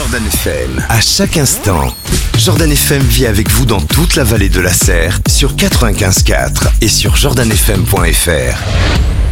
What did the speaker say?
Jordan FM. À chaque instant, Jordan FM vit avec vous dans toute la vallée de la Serre, sur 95.4 et sur jordanfm.fr.